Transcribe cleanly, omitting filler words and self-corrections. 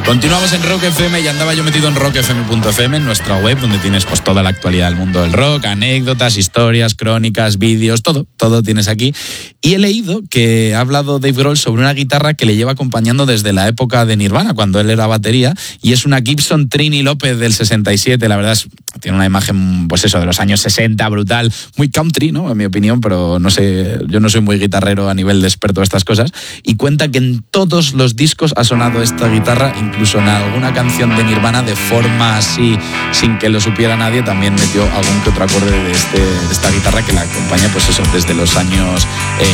Continuamos en Rock FM y andaba yo metido en rockfm.fm, en nuestra web, donde tienes pues toda la actualidad del mundo del rock, anécdotas, historias, crónicas, vídeos, todo tienes aquí. Y he leído que ha hablado Dave Grohl sobre una guitarra que le lleva acompañando desde la época de Nirvana, cuando él era batería, y es una Gibson Trini López del 67. La verdad tiene una imagen, pues eso, de los años 60, brutal, muy country, ¿no? En mi opinión, pero no sé, yo no soy muy guitarrero a nivel de experto de estas cosas. Y cuenta que en todos los discos ha sonado esta guitarra, incluso en alguna canción de Nirvana, de forma así, sin que lo supiera nadie, también metió algún que otro acorde de esta guitarra que la acompaña, pues eso, desde los años